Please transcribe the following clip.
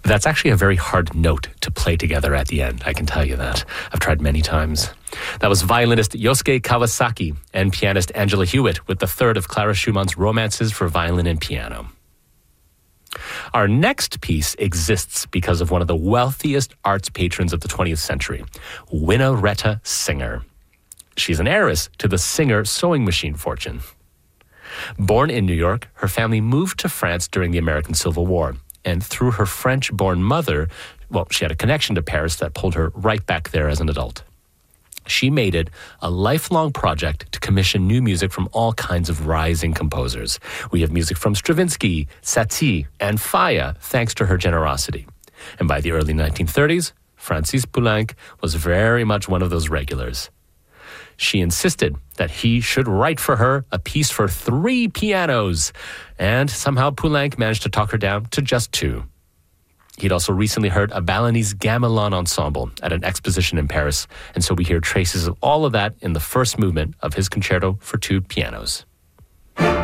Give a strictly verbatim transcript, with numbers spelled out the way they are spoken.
That's actually a very hard note to play together at the end, I can tell you that. I've tried many times. That was violinist Yosuke Kawasaki and pianist Angela Hewitt with the third of Clara Schumann's romances for violin and piano. Our next piece exists because of one of the wealthiest arts patrons of the twentieth century, Winnaretta Singer. She's an heiress to the Singer sewing machine fortune. Born in New York, her family moved to France during the American Civil War, and through her French-born mother, well, she had a connection to Paris that pulled her right back there as an adult. She made it a lifelong project to commission new music from all kinds of rising composers. We have music from Stravinsky, Satie, and Faya, thanks to her generosity. And by the early nineteen thirties, Francis Poulenc was very much one of those regulars. She insisted that he should write for her a piece for three pianos, and somehow Poulenc managed to talk her down to just two. He'd also recently heard a Balinese gamelan ensemble at an exposition in Paris, and so we hear traces of all of that in the first movement of his concerto for two pianos.